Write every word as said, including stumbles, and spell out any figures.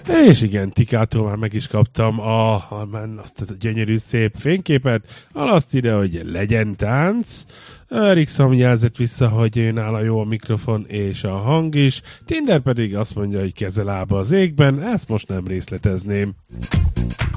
És igen, Tikától már meg is kaptam a, a, azt a gyönyörű szép fényképet, azt ide, hogy legyen tánc. Erikson jelzett vissza, hogy ő nála jó a mikrofon és a hang is, Tinder pedig azt mondja, hogy kezelába az égben, ezt most nem részletezném.